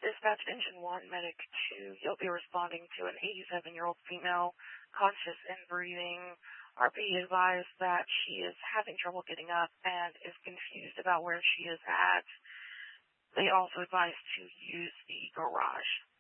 Dispatch Engine 1, Medic 2. You'll be responding to an 87-year-old female, conscious and breathing. RP advised that she is having trouble getting up and is confused about where she is at. They also advised to use the garage.